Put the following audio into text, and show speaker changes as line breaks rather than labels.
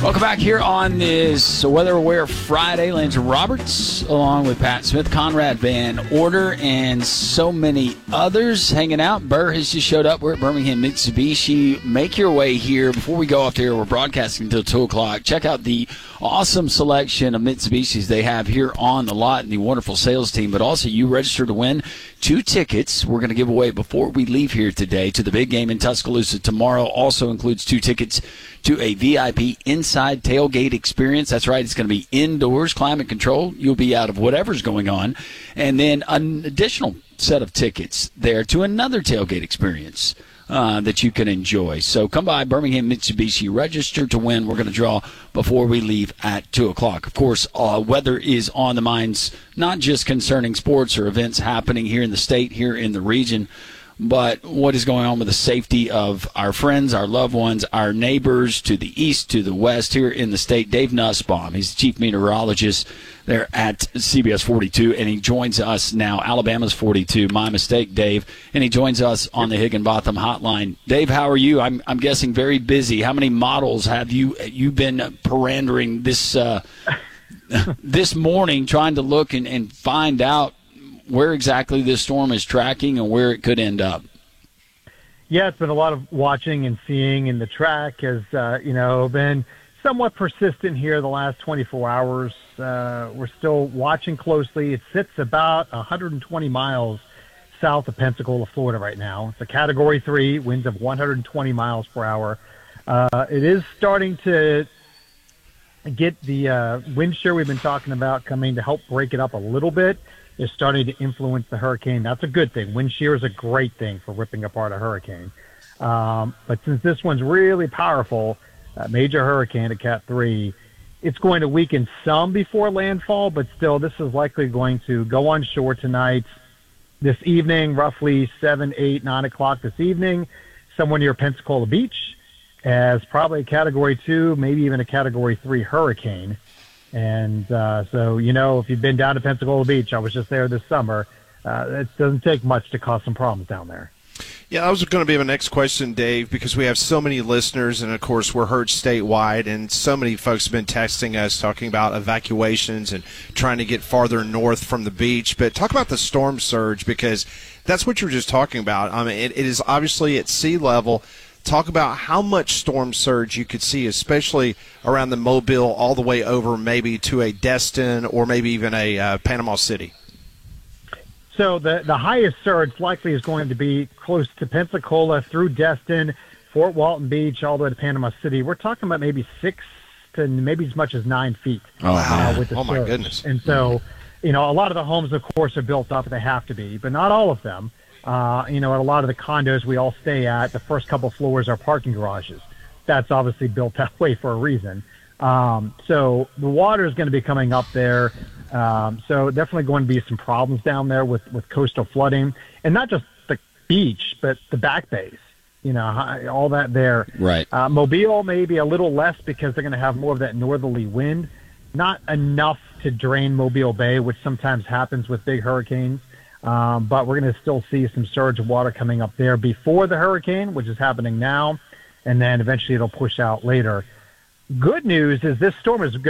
Welcome back here on this Weather Aware Friday. Lance Roberts, along with Pat Smith, Conrad Van Order, and so many others hanging out. Burr has just showed up. We're at Birmingham Mitsubishi. Make your way here. Before we go off here, we're broadcasting until 2 o'clock. Check out the awesome selection of Mitsubishis they have here on the lot and the wonderful sales team. But also, you register to win 2 tickets we're going to give away before we leave here today to the big game in Tuscaloosa tomorrow. Also includes 2 tickets to a VIP inside tailgate experience. That's right. It's going to be indoors, climate control. You'll be out of whatever's going on. And then an additional set of tickets there to another tailgate experience that you can enjoy. So come by Birmingham Mitsubishi, register to win. We're going to draw before we leave at 2 o'clock. Of course, weather is on the minds, not just concerning sports or events happening here in the state, here in the region, but what is going on with the safety of our friends, our loved ones, our neighbors to the east, to the west here in the state. Dave Nussbaum, he's the chief meteorologist there at CBS 42, and he joins us now. Alabama's 42, my mistake, Dave, and he joins us on the Higginbotham hotline. Dave, how are you? I'm guessing very busy. How many models have you been parandering this this morning, trying to look and find out where exactly this storm is tracking and where it could end up?
Yeah, it's been a lot of watching and seeing, and the track has, been somewhat persistent here the last 24 hours. We're still watching closely. It sits about 120 miles south of Pensacola, Florida right now. It's a Category 3, winds of 120 miles per hour. It is starting to get the wind shear we've been talking about coming to help break it up a little bit. Is starting to influence the hurricane. That's a good thing. Wind shear is a great thing for ripping apart a hurricane. But since this one's really powerful, major hurricane at Cat 3, it's going to weaken some before landfall, but still this is likely going to go on shore tonight, this evening, roughly 7, 8, 9 o'clock this evening, somewhere near Pensacola Beach, as probably a Category 2, maybe even a Category 3 hurricane. And so, if you've been down to Pensacola Beach, I was just there this summer, it doesn't take much to cause some problems down there.
Yeah, that was going to be my next question, Dave, because we have so many listeners, and, of course, we're heard statewide, and so many folks have been texting us talking about evacuations and trying to get farther north from the beach. But talk about the storm surge, because that's what you were just talking about. I mean, it is obviously at sea level. Talk about how much storm surge you could see, especially around the Mobile, all the way over maybe to a Destin or maybe even a Panama City.
So the highest surge likely is going to be close to Pensacola through Destin, Fort Walton Beach, all the way to Panama City. We're talking about maybe 6 to maybe as much as 9 feet. With the surge.
My goodness.
And so, a lot of the homes, of course, are built up. They have to be, but not all of them. At a lot of the condos we all stay at, the first couple floors are parking garages. That's obviously built that way for a reason. So the water is going to be coming up there. So definitely going to be some problems down there with coastal flooding, and not just the beach, but the back bays, all that there.
Right.
Mobile maybe a little less because they're going to have more of that northerly wind. Not enough to drain Mobile Bay, which sometimes happens with big hurricanes. But we're going to still see some surge of water coming up there before the hurricane, which is happening now, and then eventually it'll push out later. Good news is this storm is going